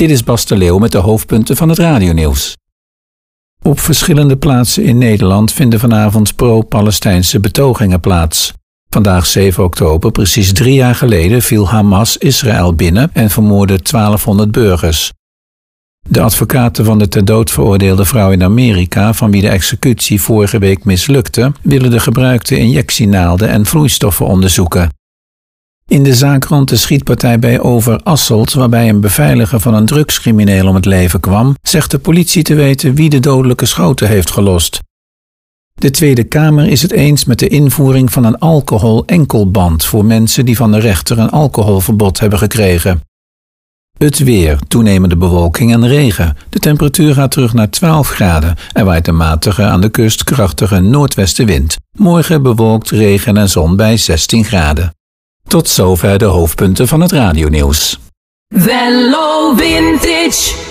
Dit is Bas de Leeuw met de hoofdpunten van het radionieuws. Op verschillende plaatsen in Nederland vinden vanavond pro-Palestijnse betogingen plaats. Vandaag 7 oktober, precies 3 jaar geleden, viel Hamas Israël binnen en vermoordde 1200 burgers. De advocaten van de ter dood veroordeelde vrouw in Amerika, van wie de executie vorige week mislukte, willen de gebruikte injectienaalden en vloeistoffen onderzoeken. In de zaak rond de schietpartij bij Overasselt, waarbij een beveiliger van een drugscrimineel om het leven kwam, zegt de politie te weten wie de dodelijke schoten heeft gelost. De Tweede Kamer is het eens met de invoering van een alcohol-enkelband voor mensen die van de rechter een alcoholverbod hebben gekregen. Het weer, toenemende bewolking en regen. De temperatuur gaat terug naar 12 graden. Er waait een matige, aan de kust krachtige noordwestenwind. Morgen bewolkt, regen en zon bij 16 graden. Tot zover de hoofdpunten van het radionieuws. Venlo Vintage.